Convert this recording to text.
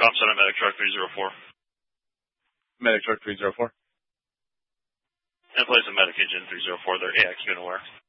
Comp Center, Medic Truck 304. Medic Truck 304. And place a Medic Engine 304. They're AX unit aware.